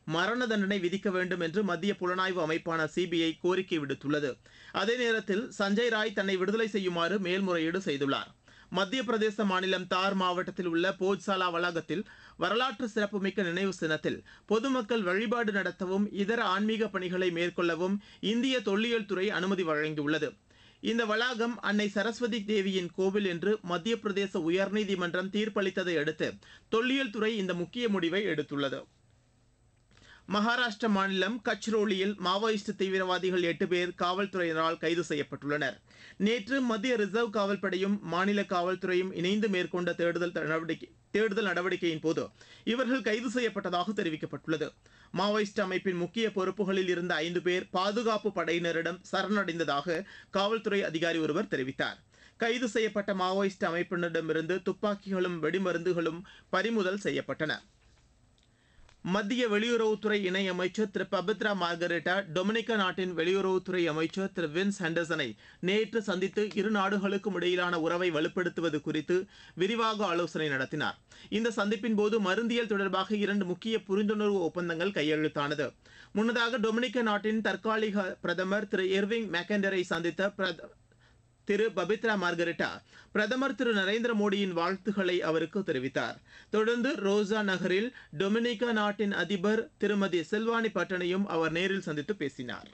மரண தண்டனை விதிக்க வேண்டும் என்று மத்திய புலனாய்வு அமைப்பான சிபிஐ கோரிக்கை விடுத்துள்ளது. அதே நேரத்தில் சஞ்சய் ராய் தன்னை விடுதலை செய்யுமாறு மேல்முறையீடு செய்துள்ளார். மத்திய பிரதேச மாநிலம் தார் மாவட்டத்தில் உள்ள போஜ்சாலா வளாகத்தில் வரலாற்று சிறப்புமிக்க நினைவு சின்னத்தில் பொதுமக்கள் வழிபாடு நடத்தவும் இதர ஆன்மீக பணிகளை மேற்கொள்ளவும் இந்திய தொல்லியல் துறை அனுமதி வழங்கியுள்ளது. இந்த வளாகம் அன்னை சரஸ்வதி தேவியின் கோவில் என்று மத்திய பிரதேச உயர்நீதிமன்றம் தீர்ப்பளித்ததை அடுத்து தொல்லியல் துறை இந்த முக்கிய முடிவை எடுத்துள்ளது. மகாராஷ்டிர மாநிலம் கச்ரோலியில் மாவோயிஸ்ட் தீவிரவாதிகள் 8 பேர் காவல்துறையினரால் கைது செய்யப்பட்டுள்ளனர். நேற்று மத்திய ரிசர்வ் காவல்படையும் மாநில காவல்துறையும் இணைந்து மேற்கொண்ட தேடுதல் நடவடிக்கையின் போது இவர்கள் கைது செய்யப்பட்டதாக தெரிவிக்கப்பட்டுள்ளது. மாவோயிஸ்ட் அமைப்பின் முக்கிய பொறுப்புகளில் இருந்த 5 பேர் பாதுகாப்பு படையினரிடம் சரணடைந்ததாக காவல்துறை அதிகாரி ஒருவர் தெரிவித்தார். கைது செய்யப்பட்ட மாவோயிஸ்ட் அமைப்பினரிடமிருந்து துப்பாக்கிகளும் வெடிமருந்துகளும் பறிமுதல் செய்யப்பட்டன. மத்திய வெளியுறவுத்துறை இணையமைச்சர் திரு பபித்ரா மார்கரெட்டா டொமினிகா நாட்டின் வெளியுறவுத்துறை அமைச்சர் திரு வின்ஸ் ஹெண்டர்சனை நேற்று சந்தித்து இரு நாடுகளுக்கும் இடையிலான உறவை வலுப்படுத்துவது குறித்து விரிவாக ஆலோசனை நடத்தினார். இந்த சந்திப்பின் போது மருந்தியல் தொடர்பாக 2 முக்கிய புரிந்துணர்வு ஒப்பந்தங்கள் கையெழுத்தானது. முன்னதாக டொமினிகா நாட்டின் தற்காலிக பிரதமர் திரு எர்விங் மெக்கண்டரை சந்தித்த திரு பபித்ரா மார்கரெட்டா பிரதமர் திரு நரேந்திர மோடியின் வாழ்த்துக்களை அவருக்கு தெரிவித்தார். தொடர்ந்து ரோசா நகரில் டொமினிகா நாட்டின் அதிபர் திருமதி சில்வானி பட்டனையும் அவர் நேரில் சந்தித்து பேசினார்.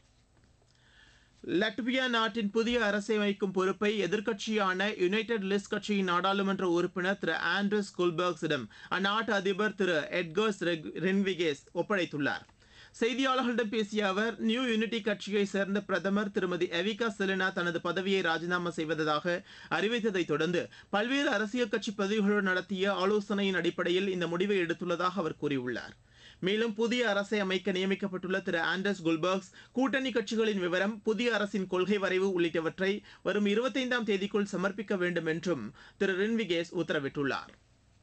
லட்வியா நாட்டின் புதிய அரசை அமைக்கும் பொறுப்பை எதிர்க்கட்சியான யுனைடெட் லிஸ்ட் கட்சியின் நாடாளுமன்ற உறுப்பினர் திரு ஆண்ட்ரஸ் குல்பர்க்ஸிடம் அந்நாட்டு அதிபர் திரு எட்கர்ஸ் ரென்விகேஸ் ஒப்படைத்துள்ளார். செய்தியாளர்களிடம் பேசிய அவர் நியூ யூனிட்டி கட்சியை சேர்ந்த பிரதமர் திருமதி எவிகா செலினா தனது பதவியை ராஜினாமா செய்வதாக அறிவித்ததை தொடர்ந்து பல்வேறு அரசியல் கட்சி பதிவுகளுடன் நடத்திய ஆலோசனையின் அடிப்படையில் இந்த முடிவை எடுத்துள்ளதாக அவர் கூறியுள்ளார். மேலும் புதிய அரசை அமைக்க நியமிக்கப்பட்டுள்ள திரு ஆண்டர்ஸ் குல்பர்க்ஸ் கூட்டணி கட்சிகளின் விவரம், புதிய அரசின் கொள்கை வரைவு உள்ளிட்டவற்றை வரும் 25ஆம் தேதிக்குள் சமர்ப்பிக்க வேண்டும் என்றும் திரு ரென்விகேஸ் உத்தரவிட்டுள்ளார்.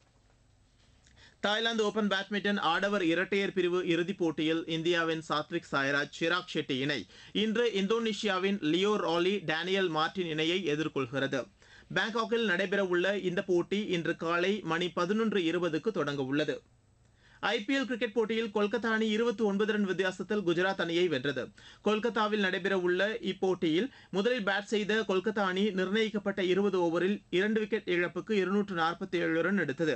தாய்லாந்து ஓபன் பேட்மிண்டன் ஆடவர் இரட்டையர் பிரிவு இறுதிப் போட்டியில் இந்தியாவின் சாத்விக் சாய்ராஜ் சிராக் ஷெட்டி இணை இன்று இந்தோனேஷியாவின் லியோ ராலி டேனியல் மார்டின் இணையை எதிர்கொள்கிறது. பாங்காக்கில் நடைபெறவுள்ள இந்த போட்டி இன்று காலை மணி 11:20க்கு தொடங்க உள்ளது. ஐபிஎல் கிரிக்கெட் போட்டியில் கொல்கத்தா அணி 29 ரன் வித்தியாசத்தில் குஜராத் அணியை வென்றது. கொல்கத்தாவில் நடைபெறவுள்ள இப்போட்டியில் முதலில் பேட் செய்த கொல்கத்தா அணி நிர்ணயிக்கப்பட்ட 20 ஓவரில் 2 விக்கெட் இழப்புக்கு 247 ரன் எடுத்தது.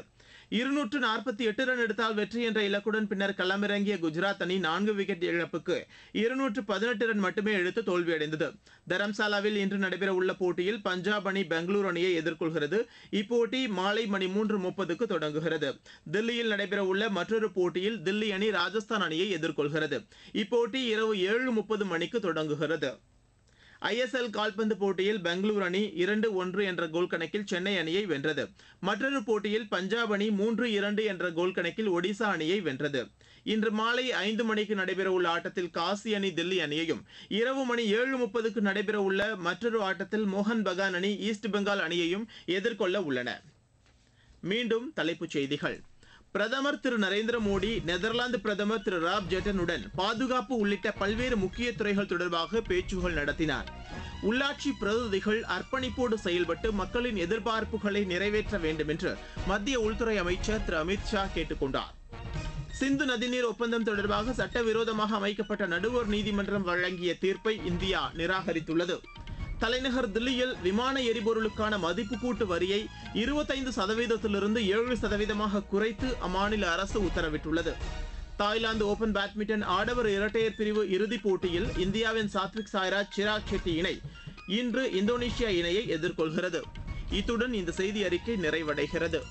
248 ரன் எடுத்தால் வெற்றி என்ற இலக்குடன் பின்னர் களமிறங்கிய குஜராத் அணி 4 விக்கெட் இழப்புக்கு 218 ரன் மட்டுமே எடுத்து தோல்வியடைந்தது. தரம்சாலாவில் இன்று நடைபெறவுள்ள போட்டியில் பஞ்சாப் அணி பெங்களூரு அணியை எதிர்கொள்கிறது. இப்போட்டி மாலை மணி 3:30க்கு தொடங்குகிறது. தில்லியில் நடைபெறவுள்ள மற்றொரு போட்டியில் தில்லி அணி ராஜஸ்தான் அணியை எதிர்கொள்கிறது. இப்போட்டி இரவு 7:30 மணிக்கு தொடங்குகிறது. ஐஎஸ்எல் கால்பந்து போட்டியில் பெங்களூரு அணி 2-1 என்ற கோல் கணக்கில் சென்னை அணியை வென்றது. மற்றொரு போட்டியில் பஞ்சாப் அணி 3-2 என்ற கோல் கணக்கில் ஒடிசா அணியை வென்றது. இன்று மாலை 5 மணிக்கு நடைபெறவுள்ள ஆட்டத்தில் காசி அணி தில்லி அணியையும், இரவு மணி 7:30க்கு நடைபெறவுள்ள மற்றொரு ஆட்டத்தில் மோகன் பகான் அணி ஈஸ்ட் பெங்கால் அணியையும் எதிர்கொள்ள உள்ளன. மீண்டும் தலைப்புச் செய்திகள். பிரதமர் திரு நரேந்திர மோடி நெதர்லாந்து பிரதமர் திரு ராப் ஜெட்டனுடன் பாதுகாப்பு உள்ளிட்ட பல்வேறு முக்கிய துறைகள் தொடர்பாக பேச்சுகள் நடத்தினார். உள்ளாட்சி பிரதிநிதிகள் அர்ப்பணிப்போடு செயல்பட்டு மக்களின் எதிர்பார்ப்புகளை நிறைவேற்ற வேண்டும் என்று மத்திய உள்துறை அமைச்சர் திரு அமித்ஷா கேட்டுக் கொண்டார். சிந்து நதிநீர் ஒப்பந்தம் தொடர்பாக சட்டவிரோதமாக அமைக்கப்பட்ட நடுவர் நீதிமன்றம் வழங்கிய தீர்ப்பை இந்தியா நிராகரித்துள்ளது. தலைநகர் தில்லியில் விமான எரிபொருளுக்கான மதிப்பு கூட்டு வரியை 25%லிருந்து 7% குறைத்து அம்மாநில அரசு உத்தரவிட்டுள்ளது. தாய்லாந்து ஓபன் பேட்மிண்டன் ஆடவர் இரட்டையர் பிரிவு இறுதிப் போட்டியில் இந்தியாவின் சாத்விக் சாய்ராஜ் சிராக் ஷெட்டி இணை இன்று இந்தோனேஷியா இணையை எதிர்கொள்கிறது. இத்துடன் இந்த செய்தி அறிக்கை நிறைவடைகிறது.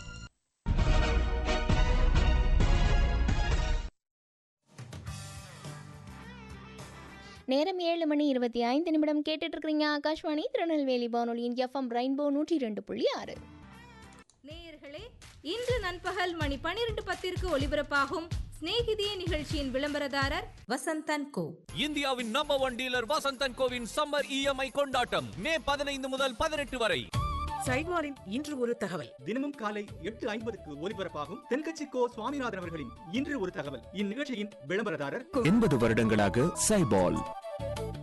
நேரம் 7:25 கேட்டுட்டு இருக்கிறீங்க. ஆகாஷ்வாணி திருநெல்வேலி வானொலியின் எஃப்எம் ரெயின்போ 102.6. நேயர்களே, இன்று நண்பகல் மணி 12:10 ஒலிபரப்பாகும் ஸ்நேகிதியே நிகழ்ச்சியின் விளம்பரதாரர் வசந்தன் கோ. இந்தியாவின் number 1 dealer Vasanthan CoWIN summer EMI கொண்டாட்டம் மே 15 முதல் 18 வரை. சைட்வாரின் இன்று ஒரு தகவல். தினமும் காலை 8:50க்கு ஒலிபரப்பாகும் தென்கட்சி கோ சுவாமிநாதன் அவர்களின் இன்று ஒரு தகவல். இந்நிகழ்ச்சியின் விளம்பரதாரர் 80 வருடங்களாக சைபால்.